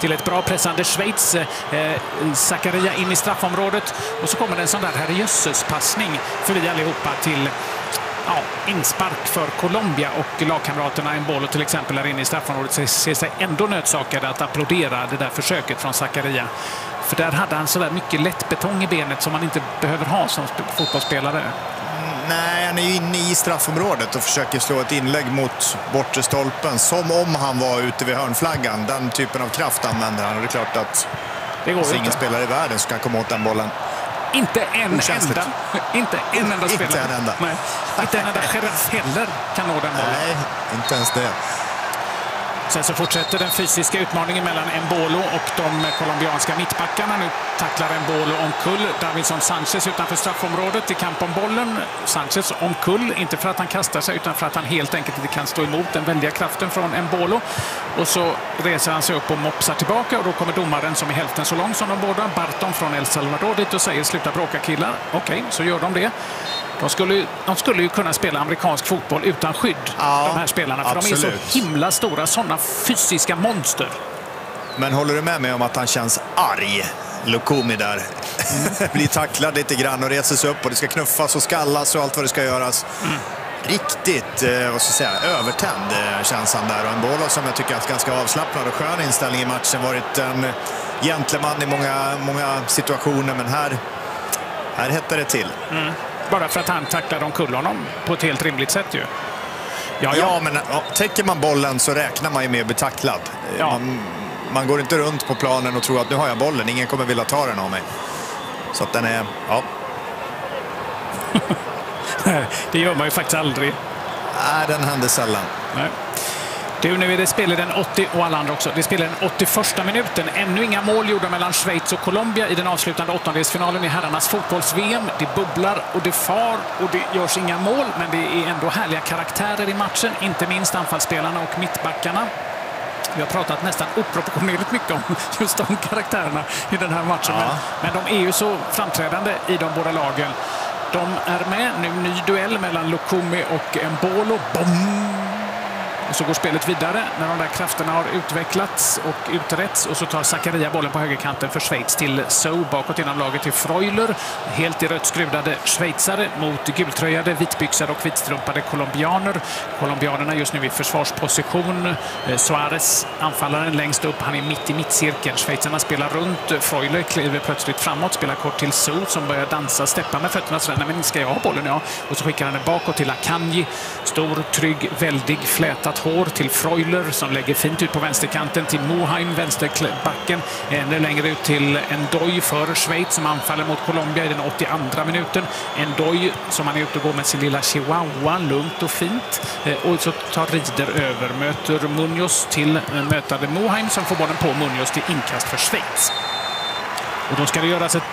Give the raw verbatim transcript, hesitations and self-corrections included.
till ett bra pressande Schweiz. Eh, Zakaria in i straffområdet och så kommer det en sån där herrejösses passning förbi allihopa till ja, inspark för Colombia, och lagkamraterna Embolo till exempel är inne i straffområdet ser sig ändå nödsakade att applådera det där försöket från Zakaria. För där hade han så där mycket lätt betong i benet som man inte behöver ha som fotbollsspelare. Nej, han är ju inne i straffområdet och försöker slå ett inlägg mot bortre stolpen som om han var ute vid hörnflaggan. Den typen av kraft använder han, och det är klart att det går ingen inte. spelare i världen som kan komma åt den bollen. Inte en enda. Inte en enda spelare. Inte en enda. Nej. Inte en enda Jerez heller kan nå den bollen. Nej, inte ens det. Sen så fortsätter den fysiska utmaningen mellan Embolo och de colombianska mittbackarna. Nu tacklar Embolo omkull Davinson Sanchez utanför straffområdet i kamp om bollen. Sanchez omkull, inte för att han kastar sig utan för att han helt enkelt inte kan stå emot den väldiga kraften från Embolo. Och så reser han sig upp och mopsar tillbaka, och då kommer domaren som är hälften så lång som de båda, Barton från El Salvador, dit och säger sluta bråka killar. Okej, okay, så gör de det. De skulle, de skulle ju kunna spela amerikansk fotboll utan skydd, ja, de här spelarna. För absolut. De är så himla stora, sådana fysiska monster. Men håller du med mig om att han känns arg? Lukumi där. Mm. Blir tacklad lite grann och reser sig upp, och det ska knuffas och skallas och allt vad det ska göras. Mm. Riktigt, eh, vad ska jag säga, övertänd eh, känns han där. Och en boll som jag tycker är ganska avslappnad och skön inställning i matchen. Varit en gentleman i många, många situationer, men här, här hettar det till. Mm. Bara för att han tacklade omkull honom på ett helt rimligt sätt ju. Ja, ja. ja men ja, täcker man bollen så räknar man ju med att bli tacklad. Ja. Man, man går inte runt på planen och tror att nu har jag bollen. Ingen kommer vilja ta den av mig. Så att den är, ja. Det gör man ju faktiskt aldrig. Nej, den händer sällan. Nej. Du, nu är det spel i den åttio och alla andra också. Det spelar den åttioförsta minuten. Ännu inga mål gjorda mellan Schweiz och Colombia i den avslutande åttondelsfinalen i herrarnas fotbolls-V M. Det bubblar och det far och det görs inga mål, men det är ändå härliga karaktärer i matchen. Inte minst anfallsspelarna och mittbackarna. Vi har pratat nästan oproportionerligt mycket om just de karaktärerna i den här matchen. Ja. Men, men de är ju så framträdande i de båda lagen. De är med. Nu ny duell mellan Lukumi och Embolo. Boom! Och så går spelet vidare när de där krafterna har utvecklats och uträtts. Och så tar Zakaria bollen på högerkanten för Schweiz till So. Bakåt inom laget till Freuler. Helt i rött skruvade schweizare mot gultröjade, vitbyxade och vitstrumpade colombianer. Colombianerna just nu i försvarsposition. Suarez, anfallaren längst upp, han är mitt i mittcirkeln. Schweizarna spelar runt. Freuler kliver plötsligt framåt, spelar kort till So som börjar dansa, steppa med fötterna. Så där, men ska jag ha bollen? Ja. Och så skickar han den bakåt till Akanji. Stor, trygg, väldig, flätat hår till Freuler som lägger fint ut på vänsterkanten till Moheim, vänsterbacken. Ännu längre ut till Ndoye för Schweiz som anfaller mot Colombia i den åttioandra minuten. Ndoye som han är ute och går med sin lilla chihuahua, lugnt och fint. Och så tar Rieder över, möter Munoz till mötande Moheim som får bollen på Munoz till inkast för Schweiz. Och då ska det göras ett